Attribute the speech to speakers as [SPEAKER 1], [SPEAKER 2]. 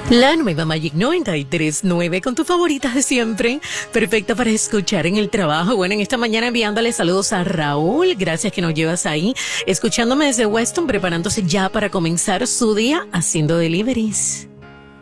[SPEAKER 1] La nueva Magic 93.9 con tus favoritas de siempre, perfecta para escuchar en el trabajo. Bueno, en esta mañana enviándole saludos a Raúl, gracias que nos llevas ahí, escuchándome desde Weston, preparándose ya para comenzar su día haciendo deliveries.